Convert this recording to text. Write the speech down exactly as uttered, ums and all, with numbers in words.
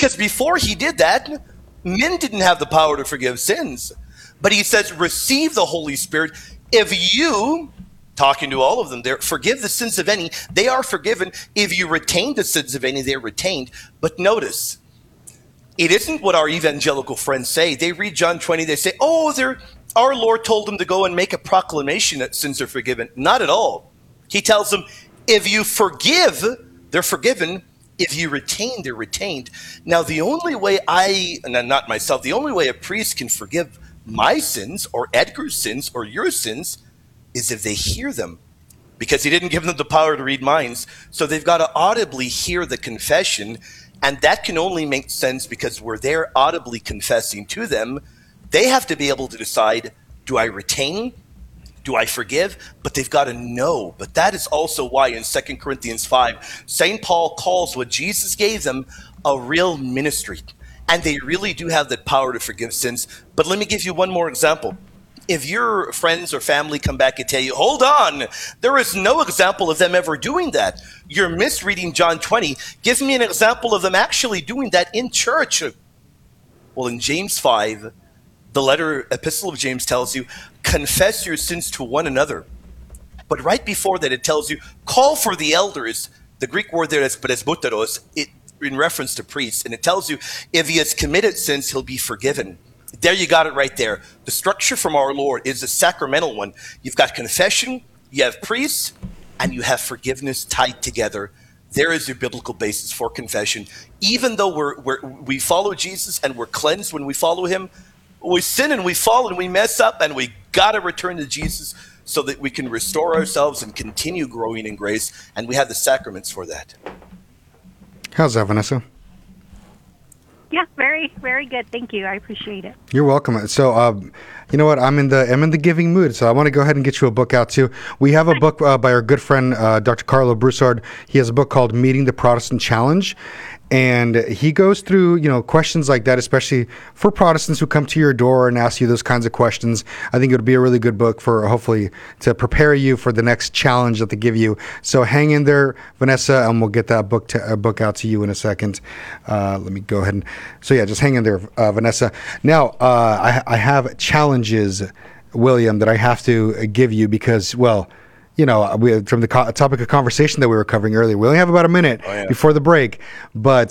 Because before he did that, men didn't have the power to forgive sins. But he says, receive the Holy Spirit. If you, talking to all of them there, forgive the sins of any, they are forgiven. If you retain the sins of any, they're retained. But notice, it isn't what our evangelical friends say. They read John twenty, they say, oh, they're, our Lord told them to go and make a proclamation that sins are forgiven. Not at all. He tells them, if you forgive, they're forgiven. If you retain, they're retained. Now, the only way I, and not myself, the only way a priest can forgive my sins or Edgar's sins or your sins is if they hear them, because he didn't give them the power to read minds. So they've got to audibly hear the confession, and that can only make sense because we're there audibly confessing to them. They have to be able to decide, do I retain? Do I forgive? But they've got to know. But that is also why in Second Corinthians five, Saint Paul calls what Jesus gave them a real ministry. And they really do have the power to forgive sins. But let me give you one more example. If your friends or family come back and tell you, hold on, there is no example of them ever doing that. You're misreading John twenty. Give me an example of them actually doing that in church. Well, in James five, the letter, epistle of James tells you, confess your sins to one another. But right before that, it tells you, call for the elders. The Greek word there is presbyteros, it in reference to priests. And it tells you, if he has committed sins, he'll be forgiven. There you got it right there. The structure from our Lord is a sacramental one. You've got confession, you have priests, and you have forgiveness tied together. There is your biblical basis for confession. Even though we're, we're, we follow Jesus and we're cleansed when we follow him, we sin and we fall and we mess up, and we got to return to Jesus so that we can restore ourselves and continue growing in grace. And we have the sacraments for that. How's that, Vanessa? Yeah, very, very good. Thank you. I appreciate it. You're welcome. So, um, you know what? I'm in the I'm in the giving mood, so I want to go ahead and get you a book out too. We have a book uh, by our good friend uh, Doctor Carlo Broussard. He has a book called Meeting the Protestant Challenge, and he goes through you know questions like that, especially for Protestants who come to your door and ask you those kinds of questions. I think it would be a really good book for hopefully to prepare you for the next challenge that they give you. So hang in there, Vanessa, and we'll get that book to, uh, book out to you in a second. Uh, let me go ahead and so yeah, just hang in there, uh, Vanessa. Now uh, I, I have challenges, William, that I have to give you because well. You know, we, from the co- topic of conversation that we were covering earlier, we only have about a minute oh, yeah. before the break, but